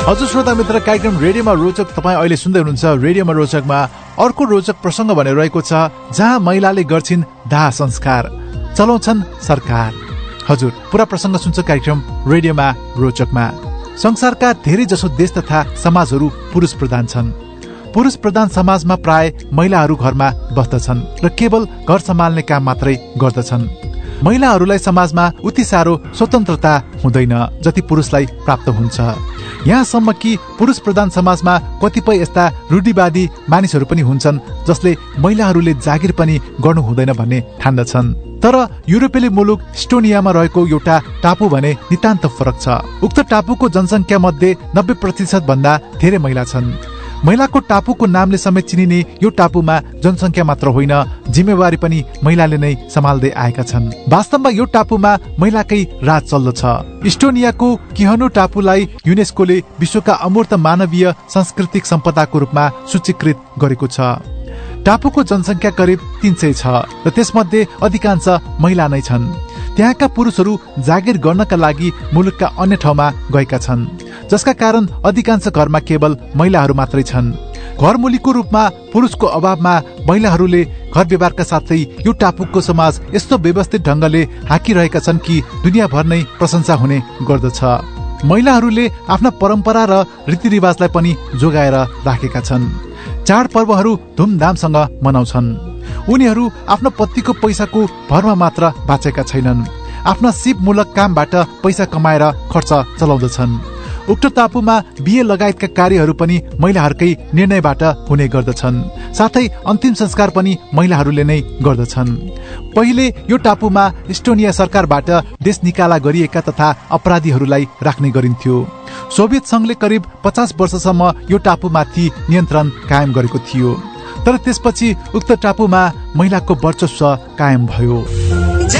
हजुर श्रोता मित्र, कार्यक्रम रेडियोमा रोचक तपाईँ अहिले सुन्दै हुनुहुन्छ। रेडियोमा रोचकमा अर्को रोचक प्रसङ्ग भनेर रहेको छ, जहाँ महिलाले गर्छिन् दाह संस्कार, चलाउँछन् सरकार। हजुर, पुरा प्रसङ्ग सुन्छ कार्यक्रम रेडियोमा रोचकमा। संसारका धेरै जसो देश तथा समाजहरू पुरुष प्रधान छन्। पुरुष प्रधान समाजमा प्राय महिलाहरू घरमा बस्दछन् र केवल घर सम्हाल्ने काम मात्रै गर्दछन्। महिलाहरूलाई समाजमा उति साह्रो स्वतन्त्रता हुँदैन जति पुरुषलाई प्राप्त हुन्छ। यहाँसम्म कि पुरुष प्रधान समाजमा कतिपय यस्ता रूढिवादी मानिसहरू पनि हुन्छन् जसले महिलाहरूले जागिर पनि गर्नु हुँदैन भन्ने ठान्दछन्। तर युरोपेली मुलुक इस्टोनियामा रहेको एउटा टापु भने नितान्त फरक छ। उक्त टापुको जनसङ्ख्या मध्ये 90% भन्दा धेरै महिला छन्। महिलाको टापुको नामले समेत चिनिने यो टापुमा जनसङ्ख्या मात्र होइन, जिम्मेवारी पनि महिलाले नै सम्हाल्दै आएका छन्। वास्तवमा यो टापुमा महिलाकै राज चल्दछ। इस्टोनियाको किहनु टापुलाई युनेस्कोले विश्वका अमूर्त मानवीय सांस्कृतिक सम्पदाको रूपमा सूचीकृत गरेको छ। टापुको जनसङ्ख्या करिब 300 छ र त्यसमध्ये अधिकांश महिला नै छन्। त्यहाँका पुरुषहरू जागिर गर्नका लागि मुलुकका अन्य ठाउँमा गएका छन्, जसका कारण अधिकांश घरमा केवल महिलाहरू मात्रै छन्। घरमुलीको रूपमा पुरुषको अभावमा महिलाहरूले घर व्यवहारका साथै यो टापुको समाज यस्तो व्यवस्थित ढंगले हाँकिरहेका छन् कि दुनियाँभर नै प्रशंसा हुने गर्दछ। महिलाहरूले आफ्ना परम्परा र रीतिरिवाजलाई पनि जोगाएर राखेका छन्। चाडपर्वहरू धुमधामसँग मनाउँछन्। उनीहरू आफ्नो पतिको पैसाको भरमा मात्र बाँचेका छैनन्, आफ्ना सिपमूलक कामबाट पैसा कमाएर खर्च चलाउँदछन्। उक्त टापुमा बिहे लगायतका कार्यहरू पनि महिलाहरूकै निर्णयबाट हुने गर्दछन्। साथै अन्तिम संस्कार पनि महिलाहरूले नै गर्दछन्। पहिले यो टापुमा इस्टोनिया सरकारबाट देश निकाला गरिएका तथा अपराधीहरूलाई राख्ने गरिन्थ्यो। सोभियत संघले करिब 50 वर्षसम्म यो टापुमाथि नियन्त्रण कायम गरेको थियो। तर त्यसपछि उक्त टापुमा महिलाको वर्चस्व कायम भयो।